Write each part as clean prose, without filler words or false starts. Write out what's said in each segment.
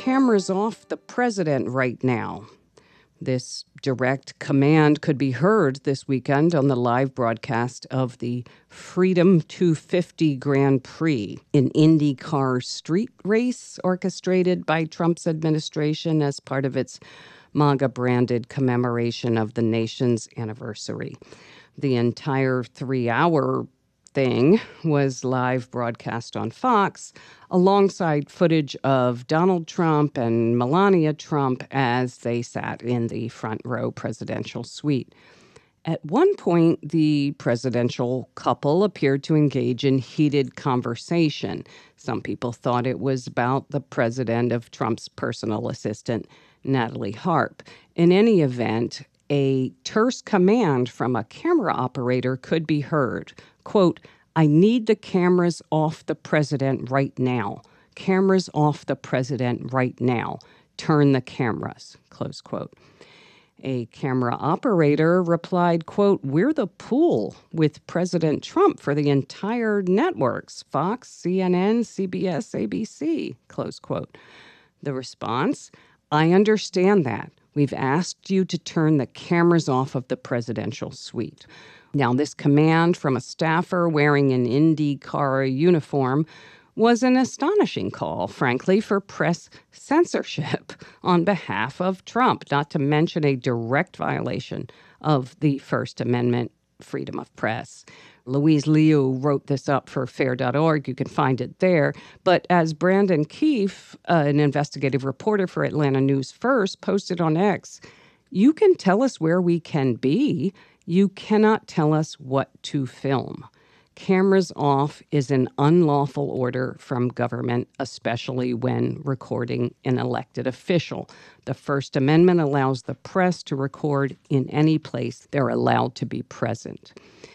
cameras off the president right now. This direct command could be heard this weekend on the live broadcast of the Freedom 250 Grand Prix, an IndyCar street race orchestrated by Trump's administration as part of its MAGA-branded commemoration of the nation's anniversary. The entire 3-hour thing was live broadcast on Fox alongside footage of Donald Trump and Melania Trump as they sat in the front row presidential suite. At one point, the presidential couple appeared to engage in heated conversation. Some people thought it was about the president of Trump's personal assistant, Natalie Harp. In any event, a terse command from a camera operator could be heard. Quote, "I need the cameras off the president right now. Cameras off the president right now. Turn the cameras," close quote. A camera operator replied, quote, "We're the pool with President Trump for the entire networks, Fox, CNN, CBS, ABC, close quote. The response, "I understand that. We've asked you to turn the cameras off of the presidential suite." Now, this command from a staffer wearing an IndyCar uniform was an astonishing call, frankly, for press censorship on behalf of Trump, not to mention a direct violation of the First Amendment freedom of press. Louise Liu wrote this up for fair.org. You can find it there. But as Brandon Keefe, an investigative reporter for Atlanta News First, posted on X, "You can tell us where we can be. You cannot tell us what to film. Cameras off is an unlawful order from government, especially when recording an elected official. The First Amendment allows the press to record in any place they're allowed to be present."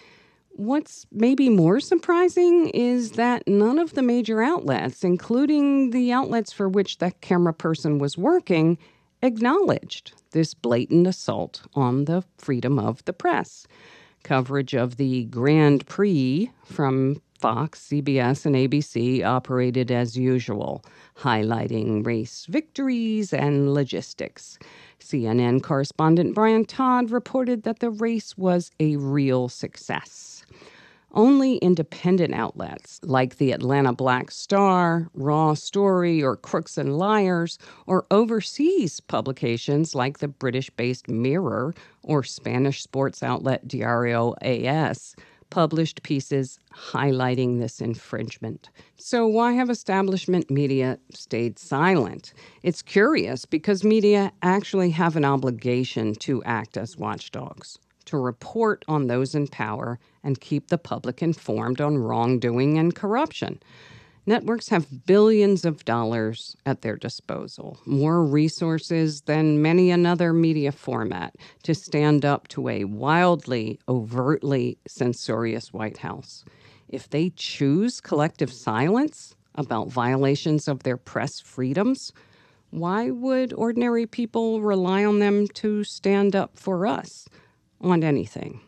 What's maybe more surprising is that none of the major outlets, including the outlets for which the camera person was working, acknowledged this blatant assault on the freedom of the press. Coverage of the Grand Prix from Fox, CBS, and ABC operated as usual, highlighting race victories and logistics. CNN correspondent Brian Todd reported that the race was a real success. Only independent outlets like the Atlanta Black Star, Raw Story, or Crooks and Liars, or overseas publications like the British-based Mirror or Spanish sports outlet Diario AS published pieces highlighting this infringement. So why have establishment media stayed silent? It's curious because media actually have an obligation to act as watchdogs, to report on those in power and keep the public informed on wrongdoing and corruption. Networks have billions of dollars at their disposal, more resources than many another media format, to stand up to a wildly, overtly censorious White House. If they choose collective silence about violations of their press freedoms, why would ordinary people rely on them to stand up for us on anything?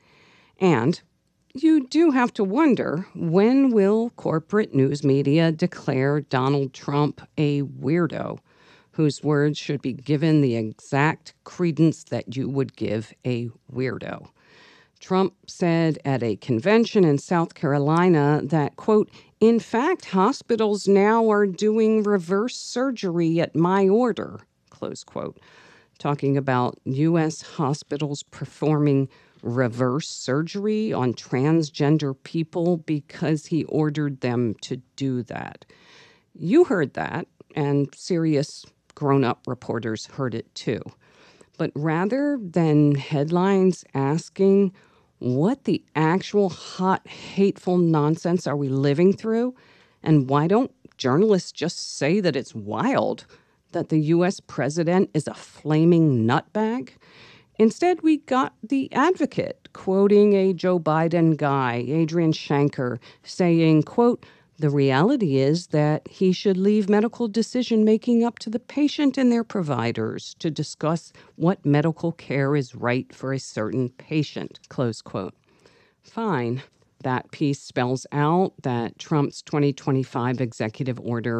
And you do have to wonder, when will corporate news media declare Donald Trump a weirdo, whose words should be given the exact credence that you would give a weirdo? Trump said at a convention in South Carolina that, quote, "In fact, hospitals now are doing reverse surgery at my order," close quote, talking about U.S. hospitals performing reverse surgery on transgender people because he ordered them to do that. You heard that, and serious grown-up reporters heard it too. But rather than headlines asking, what the actual hot, hateful nonsense are we living through? And why don't journalists just say that it's wild, that the U.S. president is a flaming nutbag? Instead, we got The Advocate quoting a Joe Biden guy, Adrian Shanker, saying, quote, "The reality is that he should leave medical decision-making up to the patient and their providers to discuss what medical care is right for a certain patient," close quote. Fine. That piece spells out that Trump's 2025 executive order